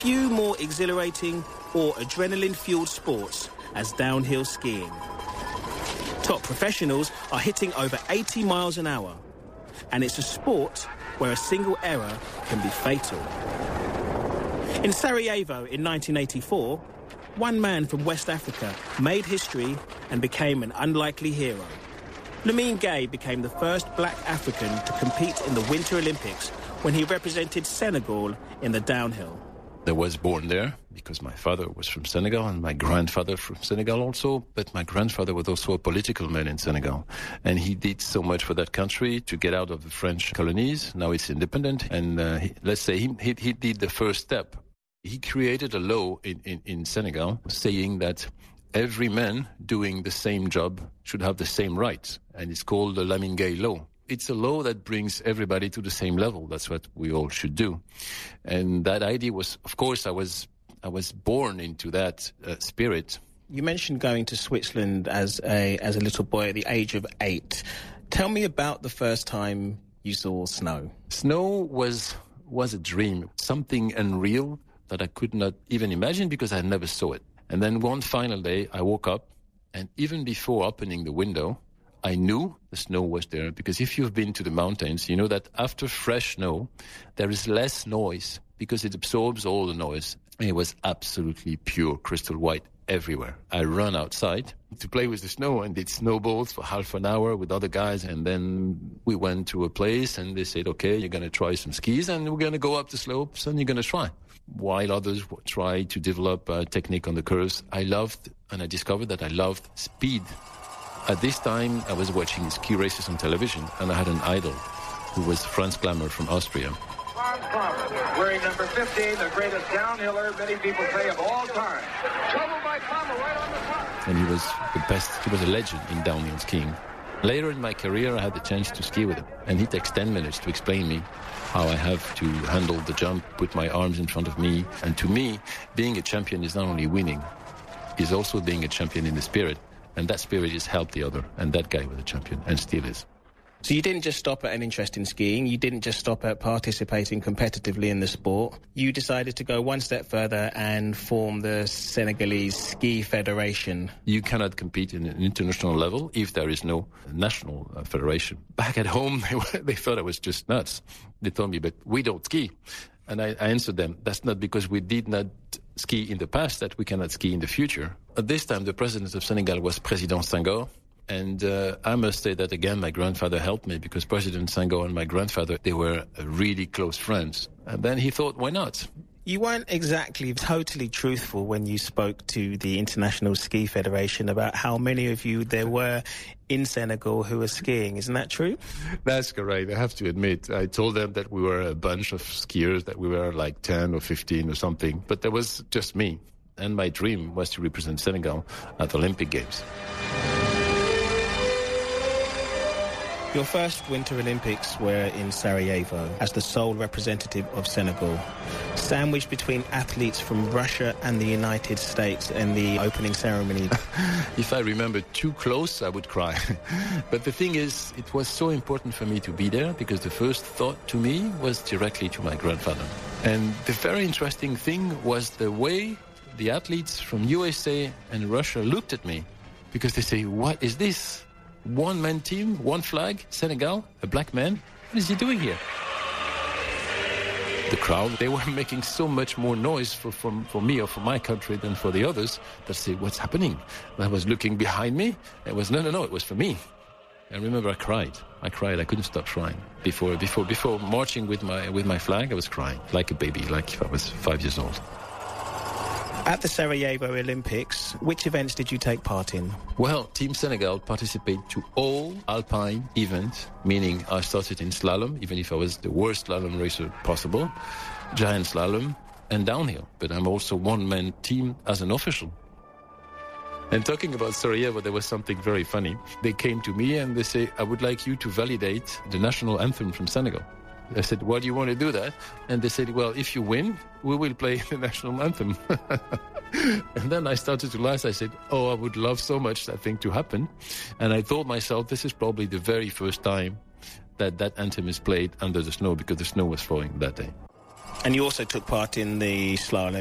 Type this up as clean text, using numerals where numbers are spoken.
Few more exhilarating or adrenaline-fueled sports as downhill skiing. Top professionals are hitting over 80 miles an hour, and it's a sport where a single error can be fatal. In Sarajevo in 1984, one man from West Africa made history and became an unlikely hero. Lamine Gueye became the first black African to compete in the Winter Olympics when he represented Senegal in the downhill. I was born there because my father was from Senegal and my grandfather from Senegal also, but my grandfather was also a political man in Senegal. And he did so much for that country to get out of the French colonies. Now it's independent. And let's say he did the first step. He created a law in Senegal saying that every man doing the same job should have the same rights. And it's called the Lamine Gueye law. It's a law that brings everybody to the same level. That's what we all should do. And that idea was, of course, I was born into that spirit. You mentioned going to Switzerland as a little boy at the age of 8. Tell me about the first time you saw snow. Snow was a dream, something unreal that I could not even imagine because I never saw it. And then one final day, I woke up, and even before opening the window, I knew the snow was there, because if you've been to the mountains, you know that after fresh snow, there is less noise because it absorbs all the noise. And it was absolutely pure, crystal white everywhere. I ran outside to play with the snow and did snowballs for half an hour with other guys. And then we went to a place and they said, okay, you're going to try some skis and we're going to go up the slopes and you're going to try. While others try to develop a technique on the curves, I loved, and I discovered that I loved speed. At this time, I was watching ski races on television, and I had an idol who was Franz Klammer from Austria. Franz Klammer, wearing number 15, the greatest downhiller, many people say, of all time. Trouble by Klammer right on the top. And he was the best, he was a legend in downhill skiing. Later in my career, I had the chance to ski with him, and he takes 10 minutes to explain me how I have to handle the jump, put my arms in front of me. And to me, being a champion is not only winning, it's also being a champion in the spirit. And that spirit has helped the other. And that guy was a champion and still is. So you didn't just stop at an interest in skiing. You didn't just stop at participating competitively in the sport. You decided to go one step further and form the Senegalese Ski Federation. You cannot compete in an international level if there is no national federation. Back at home, they thought I was just nuts. They told me, but we don't ski. And I answered them, that's not because we did not ski in the past that we cannot ski in the future. At this time, the president of Senegal was President Senghor. And I must say that, again, my grandfather helped me because President Senghor and my grandfather, they were really close friends. And then he thought, why not? You weren't exactly totally truthful when you spoke to the International Ski Federation about how many of you there were in Senegal who were skiing. Isn't that true? That's correct. I have to admit, I told them that we were a bunch of skiers, that we were like 10 or 15 or something. But there was just me. And my dream was to represent Senegal at the Olympic Games. Your first Winter Olympics were in Sarajevo as the sole representative of Senegal, sandwiched between athletes from Russia and the United States in the opening ceremony. If I remember too close, I would cry. But the thing is, it was so important for me to be there because the first thought to me was directly to my grandfather. And the very interesting thing was the way the athletes from USA and Russia looked at me, because they say, what is this? One-man team, one flag, Senegal, a black man. What is he doing here? The crowd, they were making so much more noise for me or for my country than for the others. They say, what's happening? And I was looking behind me. It was, no, it was for me. I remember I cried. I couldn't stop crying. Before marching with my flag, I was crying like a baby, like if I was 5 years old. At the Sarajevo Olympics, which events did you take part in? Well, Team Senegal participated to all alpine events, meaning I started in slalom, even if I was the worst slalom racer possible, giant slalom, and downhill. But I'm also one-man team as an official. And talking about Sarajevo, there was something very funny. They came to me and they say, I would like you to validate the national anthem from Senegal. I said, why do you want to do that? And they said, well, if you win, we will play the national anthem. And then I started to laugh. I said, I would love so much that thing to happen. And I thought myself, this is probably the very first time that anthem is played under the snow, because the snow was falling that day. And you also took part in the slalom.